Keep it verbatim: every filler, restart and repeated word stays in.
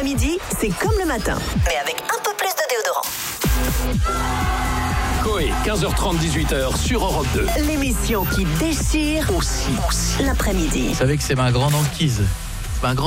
l'après-midi, c'est comme le matin, mais avec un peu plus de déodorant. Coé, quinze heures trente, dix-huit heures sur Europe deux. L'émission qui déchire Aussi, aussi. l'après-midi. Vous savez que c'est ma grande enquise. C'est ma grande